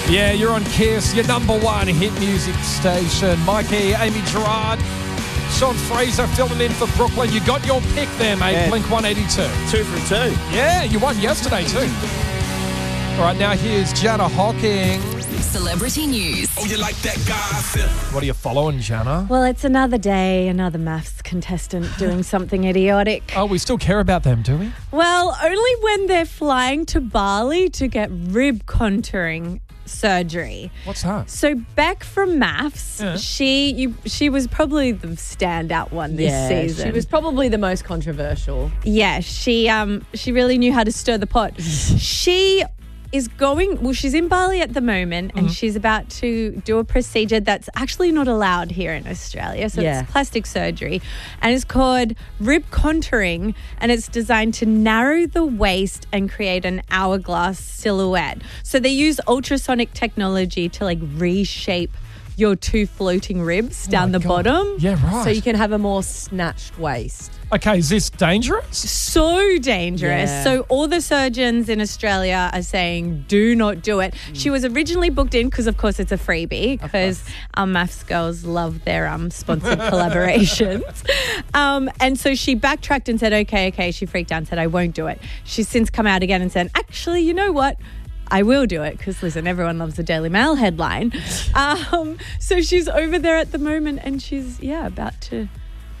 Yeah, you're on Kiss, your number one hit music station. Mikey, Amy Gerard, Sean Fraser filling in for Brooklyn. You got your pick there, mate. Yeah. Blink 182. 2 from 2. Yeah, you won yesterday too. All right, now here's Jana Hocking. Celebrity news. Oh, you like that gossip? What are you following, Jana? Well, it's another day, another maths contestant doing something idiotic. Oh, we still care about them, do we? Well, only when they're flying to Bali to get rib contouring surgery. What's that? So Beck from Maths, Yeah. she was probably the standout one this season. She was probably the most controversial. Yeah, she really knew how to stir the pot. She is she's in Bali at the moment and she's about to do a procedure that's actually not allowed here in Australia. So Yeah. it's plastic surgery and it's called rib contouring and it's designed to narrow the waist and create an hourglass silhouette. So they use ultrasonic technology to like reshape your two floating ribs down the God. bottom. Yeah, right. So you can have a more snatched waist. Okay, is this dangerous? So dangerous. Yeah. So all the surgeons in Australia are saying, do not do it. She was originally booked in because, of course, it's a freebie because our maths girls love their sponsored collaborations. And so she backtracked and said, okay. She freaked out and said, I won't do it. She's since come out again and said, actually, you know what? I will do it because, listen, everyone loves the Daily Mail headline. So she's over there at the moment and she's, about to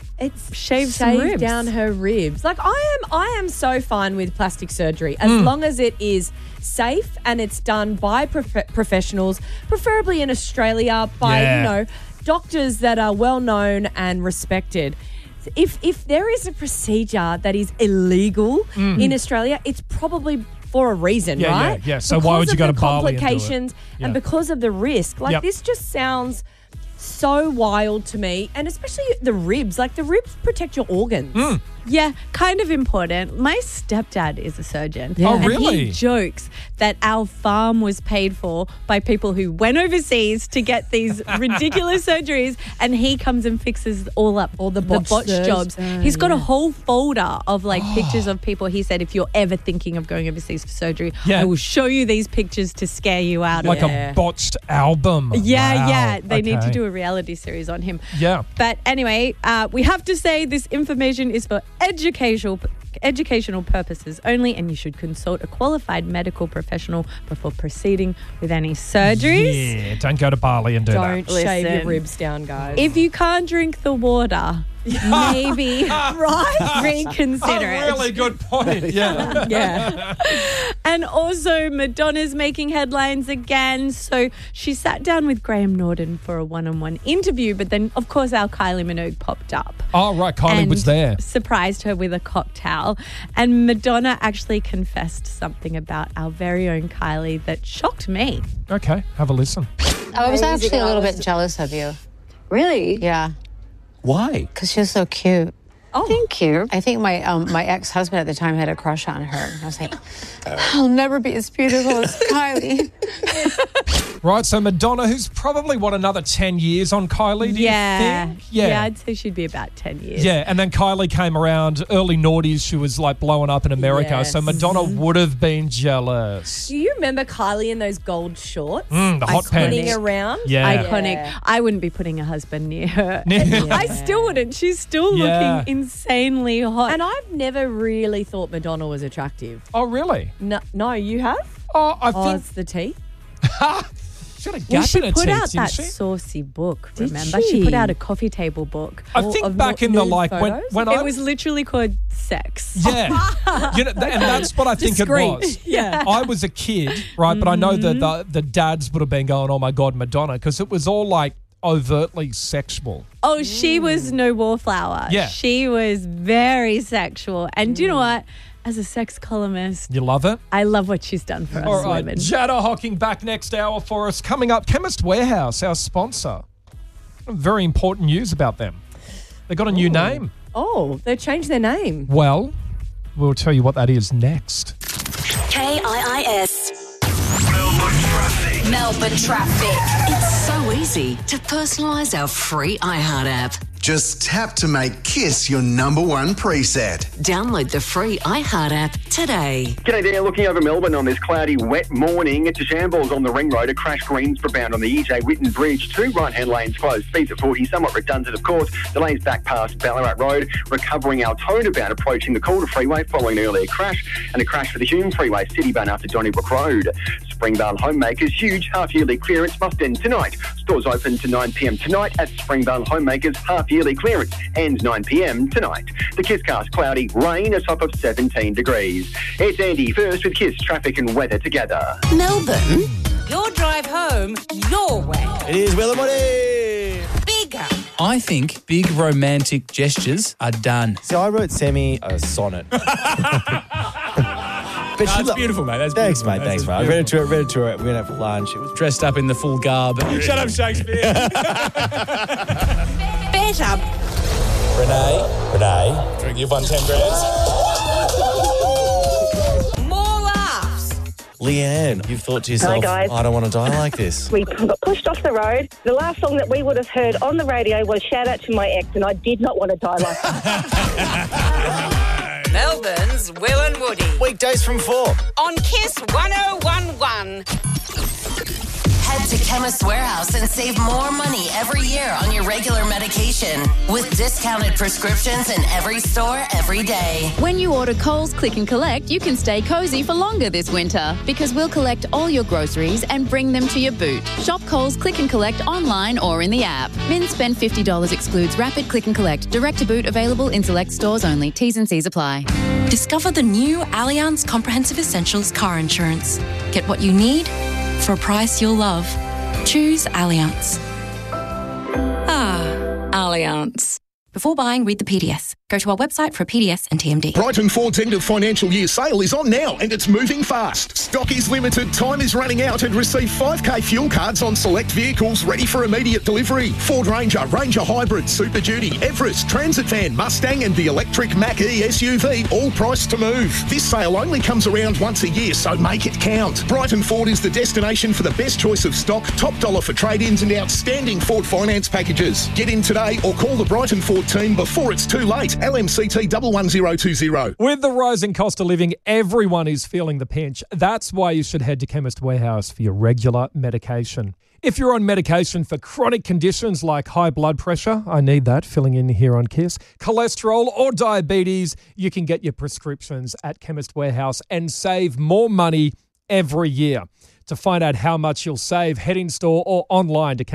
shave some ribs. down her ribs. Like I am so fine with plastic surgery as long as it is safe and it's done by professionals, preferably in Australia by doctors that are well known and respected. If there is a procedure that is illegal in Australia, it's probably for a reason, right? Yeah. So why would you go to Bali and do it? Complications and because of the risk. Like this just sounds so wild to me, and especially the ribs. Like the ribs protect your organs. Yeah, kind of important. My stepdad is a surgeon. Oh, and really? he jokes that our farm was paid for by people who went overseas to get these ridiculous surgeries, and he comes and fixes all the botch jobs. He's got a whole folder of like pictures of people. He said, if you're ever thinking of going overseas for surgery, I will show you these pictures to scare you out Like of it. a botched album. Yeah. Wow. They need to Okay. do a reality series on him. Yeah. But anyway, we have to say this information is for educational purposes only, and you should consult a qualified medical professional before proceeding with any surgeries. Yeah, don't go to Bali and do Don't that. shave your Listen. ribs down, guys. If you can't drink the water, maybe reconsider it. Really good point. Yeah. yeah. And also, Madonna's making headlines again. So she sat down with Graham Norton for a one-on-one interview, but then, of course, our Kylie Minogue popped up. Oh, right. Kylie and was there. surprised her with a cocktail. And Madonna actually confessed something about our very own Kylie that shocked me. Okay, have a listen. I was actually a little bit jealous of you. Really? Yeah, Why? because you're so cute. Oh, thank you. I think my ex-husband at the time had a crush on her. I was like, I'll never be as beautiful as Kylie. Right, so Madonna, who's probably, another 10 years on Kylie, do you think? Yeah, I'd say she'd be about 10 years. Yeah, and then Kylie came around, early noughties, she was like blowing up in America, Yes. so Madonna would have been jealous. Do you remember Kylie in those gold shorts? The hot Spinning pants. around? Yeah. Iconic. Yeah. I wouldn't be putting a husband near her. Yeah. I still wouldn't. She's still Yeah. looking insanely hot. And I've never really thought Madonna was attractive. Oh, really? No, you have? Oh, I Oh, think it's the teeth. she had a well, gap she in her put teeth, out didn't that she? saucy book, Did remember? she? She put out a coffee table book. I think of back in the nude like when photos? I It was literally called Sex. yeah, and that's what I think it Discreet. was. Yeah. I was a kid, right? But I know that the dads would have been going, "Oh my God, Madonna," because it was all like overtly sexual. Oh, she was no wallflower. Yeah. She was very sexual. And do you know what? As a sex columnist, You love it? I love what she's done for us All right, women. Jada Hocking back next hour for us. Coming up, Chemist Warehouse, our sponsor. Very important news about them. They got a new name. Oh, they changed their name. Well, we'll tell you what that is next. KIIS. Melbourne traffic. Melbourne traffic. It's so easy to personalise our free iHeart app. Just tap to make Kiss your number one preset. Download the free iHeart app today. G'day there, looking over Melbourne on this cloudy, wet morning. It's a shambles on the ring road, a crash Greensborough bound on the EJ Whitten Bridge. 2 right-hand lanes closed, speeds at 40, somewhat redundant of course. Delays back past Ballarat Road, recovering Altona bound, approaching the Calder Freeway following an earlier crash, and a crash for the Hume Freeway, Citybound after Donnybrook Road. Springvale Homemakers, huge half-yearly clearance must end tonight. Stores open to 9pm tonight at Springvale Homemakers, half-yearly clearance ends 9pm tonight. The Kisscast, cloudy, rain, a top of 17 degrees. It's Andy first with Kiss traffic and weather together. Melbourne. Your drive home, your way. It is Will and Woody. Bigger. I think big romantic gestures are done. See, I wrote Sammy a sonnet. But That's beautiful, mate. That's thanks, beautiful. mate. Thanks, mate. I read it to her. We went out for lunch. It was Dressed up in the full garb. Shut up, Shakespeare. Better. Renee. You've won 10 grand. More laughs. Leanne, you've thought to yourself, guys. I don't want to die like this. We got pushed off the road. The last song that we would have heard on the radio was Shout Out to My Ex, and I did not want to die like that. Melbourne's Will and Woody. Weekdays from 4. On Kiss 1011. Head to Chemist Warehouse and save more money every year on your regular medication with discounted prescriptions in every store every day. When you order Coles Click and Collect, you can stay cozy for longer this winter because we'll collect all your groceries and bring them to your boot. Shop Coles Click and Collect online or in the app. Min spend $50 excludes Rapid Click and Collect. Direct to boot available in select stores only. T's and C's apply. Discover the new Allianz Comprehensive Essentials car insurance. Get what you need for a price you'll love. Choose Allianz. Allianz. Before buying, read the PDS. Go to our website for a PDS and TMD. Brighton Ford's end of financial year sale is on now and it's moving fast. Stock is limited, time is running out, and receive 5k fuel cards on select vehicles ready for immediate delivery. Ford Ranger, Ranger Hybrid, Super Duty, Everest, Transit Van, Mustang and the electric Mach-E SUV, all priced to move. This sale only comes around once a year, so make it count. Brighton Ford is the destination for the best choice of stock, top dollar for trade-ins and outstanding Ford finance packages. Get in today or call the Brighton Ford team before it's too late. LMCT 11020. With the rising cost of living, everyone is feeling the pinch. That's why you should head to Chemist Warehouse for your regular medication. If you're on medication for chronic conditions like high blood pressure, I need that, filling in here on KISS, cholesterol or diabetes, you can get your prescriptions at Chemist Warehouse and save more money every year. To find out how much you'll save, head in store or online to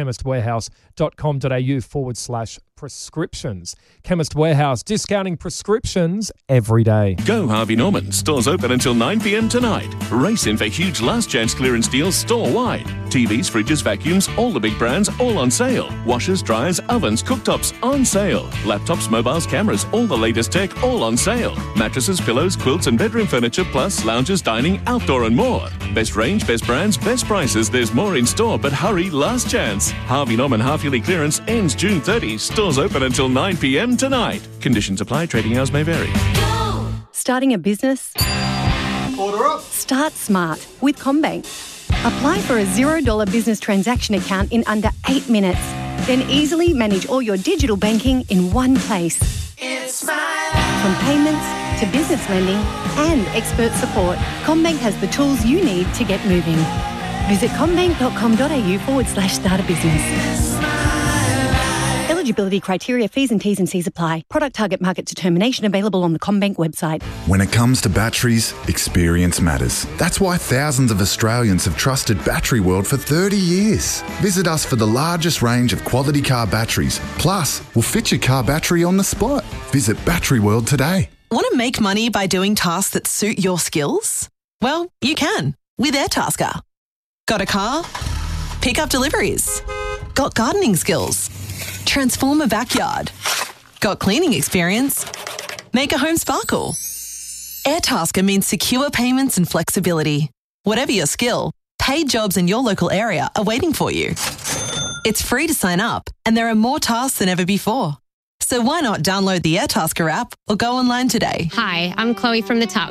chemistwarehouse.com.au/prescriptions. Chemist Warehouse, discounting prescriptions every day. Go Harvey Norman. Stores open until 9pm tonight. Race in for huge last chance clearance deals store-wide. TVs, fridges, vacuums, all the big brands, all on sale. Washers, dryers, ovens, cooktops, on sale. Laptops, mobiles, cameras, all the latest tech, all on sale. Mattresses, pillows, quilts and bedroom furniture, plus lounges, dining, outdoor and more. Best range, best brands, best prices. There's more in store, but hurry, last chance. Harvey Norman half-yearly clearance ends June 30. Stores open until 9pm tonight. Conditions apply. Trading hours may vary. Starting a business? Order up. Start smart with CommBank. Apply for a $0 business transaction account in under 8 minutes. Then easily manage all your digital banking in one place. It's my life. From payments to business lending and expert support, CommBank has the tools you need to get moving. Visit commbank.com.au/start a business. Eligibility criteria, fees and T's and C's apply. Product target market determination available on the CommBank website. When it comes to batteries, experience matters. That's why thousands of Australians have trusted Battery World for 30 years. Visit us for the largest range of quality car batteries. Plus, we'll fit your car battery on the spot. Visit Battery World today. Want to make money by doing tasks that suit your skills? Well, you can with Airtasker. Got a car? Pick up deliveries. Got gardening skills? Transform a backyard. Got cleaning experience? Make a home sparkle. Airtasker means secure payments and flexibility. Whatever your skill, paid jobs in your local area are waiting for you. It's free to sign up, and there are more tasks than ever before. So why not download the Airtasker app or go online today? Hi, I'm Chloe from the Tart Group.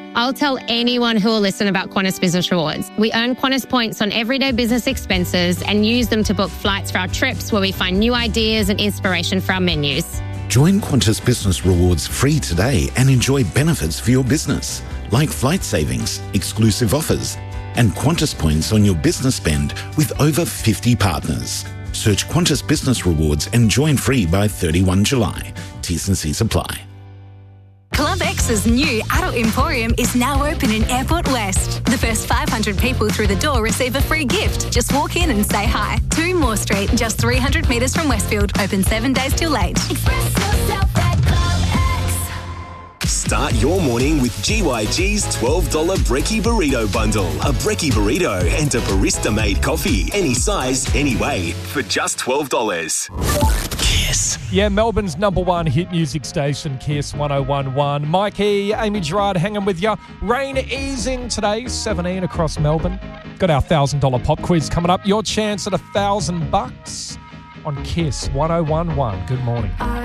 I'll tell anyone who will listen about Qantas Business Rewards. We earn Qantas points on everyday business expenses and use them to book flights for our trips where we find new ideas and inspiration for our menus. Join Qantas Business Rewards free today and enjoy benefits for your business, like flight savings, exclusive offers, and Qantas points on your business spend with over 50 partners. Search Qantas Business Rewards and join free by 31 July. T's and C's apply. Club X's new adult emporium is now open in Airport West. The first 500 people through the door receive a free gift. Just walk in and say hi. 2 Moore Street, just 300 metres from Westfield. Open 7 days till late. Express yourself at Club X. Start your morning with GYG's $12 Brekkie Burrito Bundle. A Brekkie Burrito and a barista-made coffee. Any size, any way, for just $12. Kiss. Yeah, Melbourne's #1 hit music station, Kiss 101.1. Mikey, Amy Gerard hanging with you. Rain easing today, 17 across Melbourne. Got our $1,000 pop quiz coming up. Your chance at $1,000 on Kiss 101.1. Good morning.